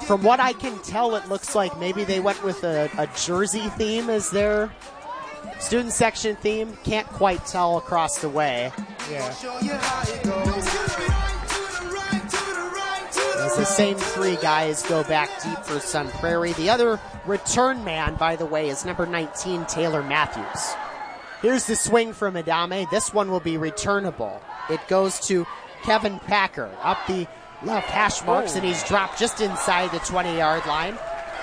From what I can tell, it looks like maybe they went with a jersey theme as their student section theme. Can't quite tell across the way. Yeah. As the same three guys go back deep for Sun Prairie. The other return man, by the way, is number 19, Taylor Matthews. Here's the swing from Adame. This one will be returnable. It goes to Kevin Packard up the left hash marks, and he's dropped just inside the 20-yard line.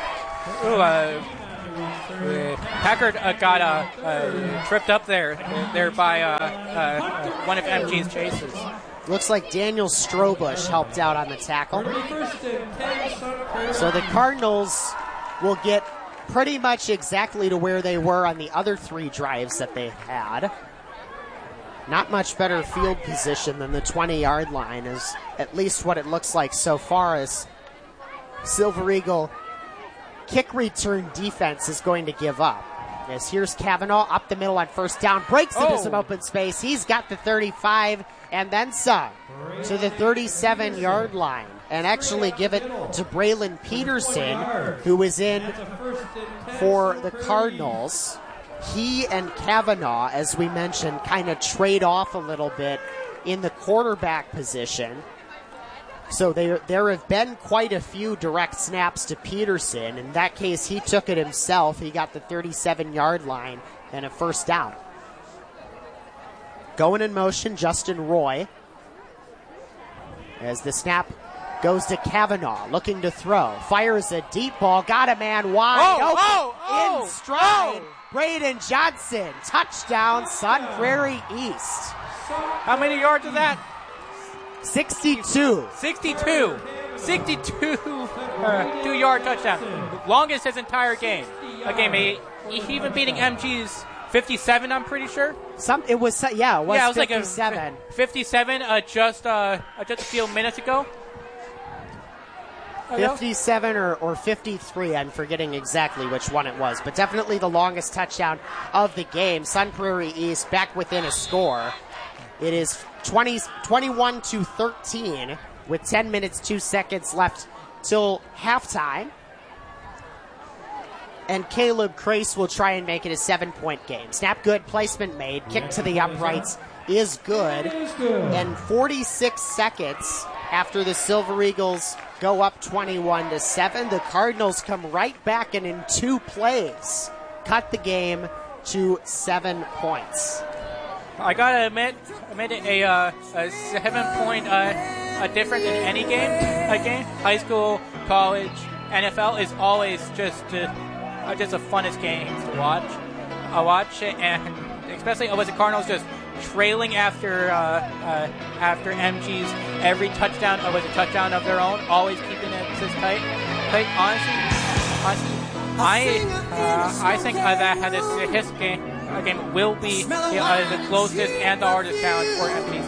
Packard got tripped up there by one of MG's chases. Looks like Daniel Strobush helped out on the tackle. So the Cardinals will get pretty much exactly to where they were on the other three drives that they had. Not much better field position than the 20-yard line is at least what it looks like so far, as Silver Eagle kick return defense is going to give up. As here's Kavanaugh up the middle on first down, breaks into some open space. He's got the 35 and then some to the 37-yard line, and actually give it to Braylon Peterson, who is in for the Cardinals. He and Kavanaugh, as we mentioned, kind of trade off a little bit in the quarterback position. So there have been quite a few direct snaps to Peterson. In that case, he took it himself. He got the 37-yard line and a first down. Going in motion, Justin Roy. As the snap goes to Kavanaugh, looking to throw. Fires a deep ball, got a man wide open, in stride. Braden Johnson, touchdown, Sun Prairie East. How many yards is that? 62. 62. 2-yard touchdown. Longest his entire game. Even beating MG's 57, I'm pretty sure. It was 57. Like 57 just a few minutes ago. 57 or 53, I'm forgetting exactly which one it was, but definitely the longest touchdown of the game. Sun Prairie East back within a score. It is 21-13 with 10 minutes, 2 seconds left till halftime. And Caleb Crace will try and make it a 7-point game. Snap good, placement made, kick to the uprights is good. And 46 seconds after the Silver Eagles go up 21-7, the Cardinals come right back and in 2 plays cut the game to 7 points. I gotta admit a 7-point difference in any game. High school, college, NFL is always just the funnest games to watch. I watch it, and especially with the Cardinals just trailing after MG's every touchdown was a touchdown of their own, always keeping it tight. Honestly, I think that this game will be the closest and the hardest challenge for MG.